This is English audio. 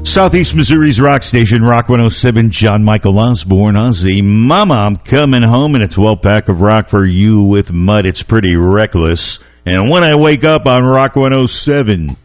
Southeast Missouri's rock station, Rock 107, John Michael Osborne, Ozzy. Mama, I'm coming home, and a 12-pack of rock for you with Mud. It's pretty reckless. And when I wake up on Rock 107...